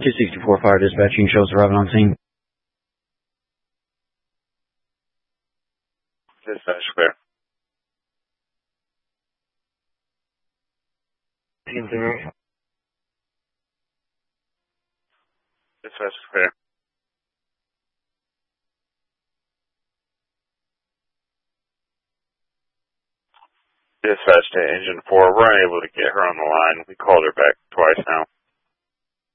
264 Fire Dispatching shows arriving on scene. Dispatch clear. Dispatch clear. Dispatch to Engine 4. We're unable to get her on the line. We called her back twice now.